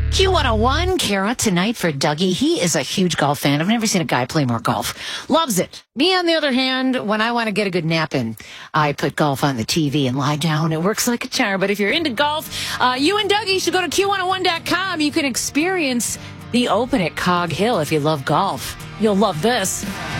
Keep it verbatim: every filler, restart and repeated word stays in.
Q one oh one, Kara, tonight for Dougie. He is a huge golf fan. I've never seen a guy play more golf. Loves it. Me, on the other hand, when I want to get a good nap in, I put golf on the T V and lie down. It works like a charm. But if you're into golf, uh, you and Dougie should go to Q one oh one dot com. You can experience the Open at Cog Hill if you love golf. You'll love this.